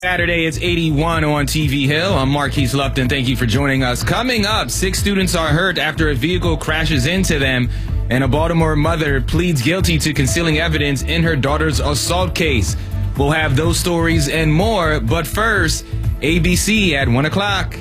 Saturday, it's 81 on TV Hill. I'm Marquise Lupton. Thank you for joining us. Coming up, 6 students are hurt after a vehicle crashes into them, and a Baltimore mother pleads guilty to concealing evidence in her daughter's assault case. We'll have those stories and more, but first, ABC at 1 o'clock.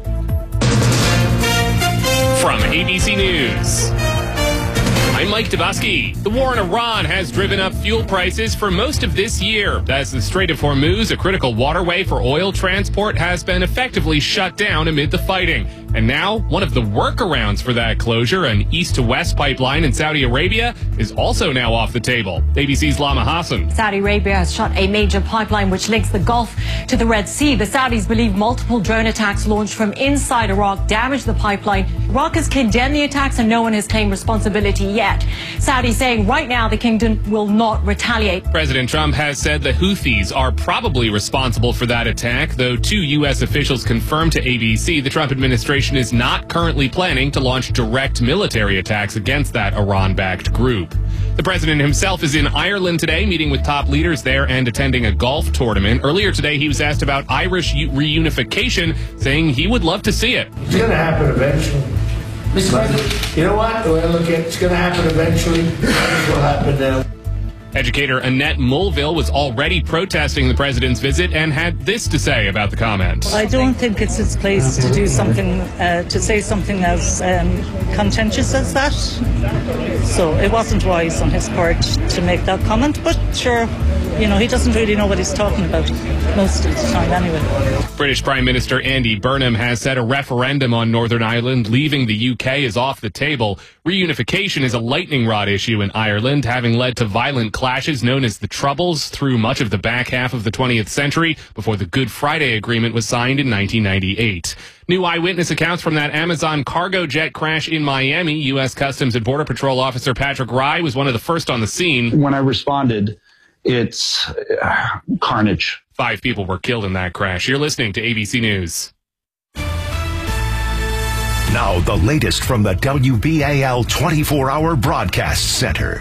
From ABC News, I'm Mike Dubusky. The war in Iran has driven up fuel prices for most of this year, as the Strait of Hormuz, a critical waterway for oil transport, has been effectively shut down amid the fighting. And now, one of the workarounds for that closure, an east-to-west pipeline in Saudi Arabia, is also now off the table. ABC's Lama Hassan. Saudi Arabia has shut a major pipeline which links the Gulf to the Red Sea. The Saudis believe multiple drone attacks launched from inside Iraq damaged the pipeline. Iraq has condemned the attacks and no one has claimed responsibility yet. Saudi saying right now the kingdom will not retaliate. President Trump has said the Houthis are probably responsible for that attack, though 2 U.S. officials confirmed to ABC the Trump administration is not currently planning to launch direct military attacks against that Iran-backed group. The president himself is in Ireland today, meeting with top leaders there and attending a golf tournament. Earlier today, he was asked about Irish reunification, saying he would love to see it. It's going to happen eventually. Mr. President, you know what? The way I look at it, it's going to happen eventually. This will happen now. Educator Annette Mulville was already protesting the president's visit and had this to say about the comment. I don't think it's its place to do something, to say something as contentious as that. So it wasn't wise on his part to make that comment, but sure, you know, he doesn't really know what he's talking about most of the time anyway. British Prime Minister Andy Burnham has said a referendum on Northern Ireland leaving the UK is off the table. Reunification is a lightning rod issue in Ireland, having led to violent clashes known as the Troubles through much of the back half of the 20th century before the Good Friday Agreement was signed in 1998. New eyewitness accounts from that Amazon cargo jet crash in Miami. U.S. Customs and Border Patrol Officer Patrick Rye was one of the first on the scene. When I responded, it's carnage. 5 people were killed in that crash. You're listening to ABC News. Now, the latest from the WBAL 24-hour broadcast center.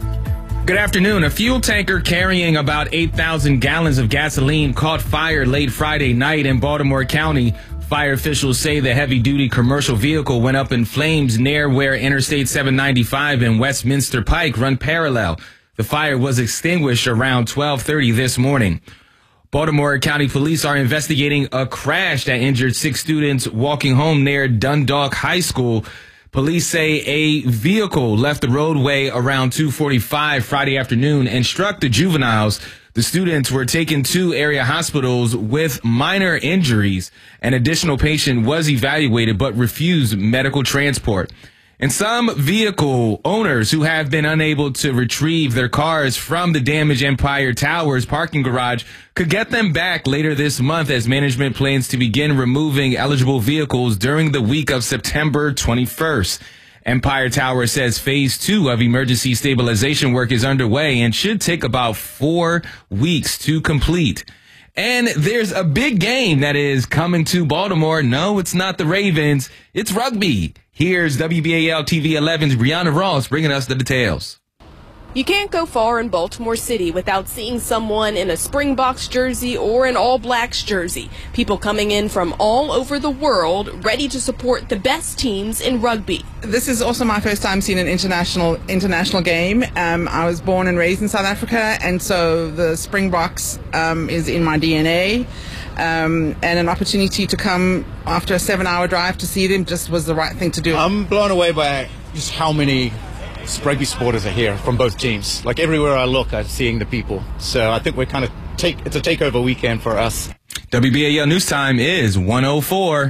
Good afternoon. A fuel tanker carrying about 8,000 gallons of gasoline caught fire late Friday night in Baltimore County. Fire officials say the heavy-duty commercial vehicle went up in flames near where Interstate 795 and Westminster Pike run parallel. The fire was extinguished around 12:30 this morning. Baltimore County Police are investigating a crash that injured 6 students walking home near Dundalk High School. Police say a vehicle left the roadway around 2:45 Friday afternoon and struck the juveniles. The students were taken to area hospitals with minor injuries. An additional patient was evaluated but refused medical transport. And some vehicle owners who have been unable to retrieve their cars from the damaged Empire Towers parking garage could get them back later this month as management plans to begin removing eligible vehicles during the week of September 21st. Empire Tower says phase 2 of emergency stabilization work is underway and should take about 4 weeks to complete. And there's a big game that is coming to Baltimore. No, it's not the Ravens. It's rugby. Here's WBAL TV 11's Brianna Ross bringing us the details. You can't go far in Baltimore City without seeing someone in a Springboks jersey or an All Blacks jersey. People coming in from all over the world ready to support the best teams in rugby. This is also my first time seeing an international game. I was born and raised in South Africa, and so the Springboks is in my DNA. And an opportunity to come after a 7-hour drive to see them just was the right thing to do. I'm blown away by just how many rugby supporters are here from both teams. Like everywhere I look, I'm seeing the people. So I think we're kind of it's a takeover weekend for us. WBAL News Time is 1:04.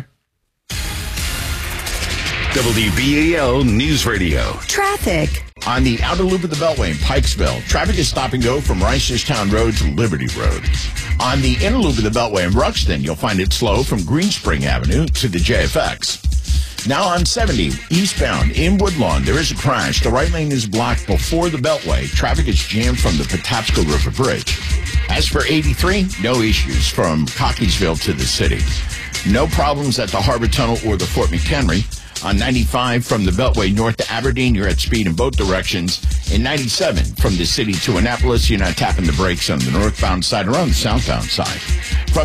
WBAL News Radio. Traffic. On the outer loop of the Beltway in Pikesville, traffic is stop and go from Reisterstown Road to Liberty Road. On the inner loop of the Beltway in Ruxton, you'll find it slow from Greenspring Avenue to the JFX. Now on 70, eastbound in Woodlawn, there is a crash. The right lane is blocked before the Beltway. Traffic is jammed from the Patapsco River Bridge. As for 83, no issues from Cockeysville to the city. No problems at the Harbor Tunnel or the Fort McHenry. On 95 from the Beltway north to Aberdeen, you're at speed in both directions. In 97 from the city to Annapolis, you're not tapping the brakes on the northbound side or on the southbound side. From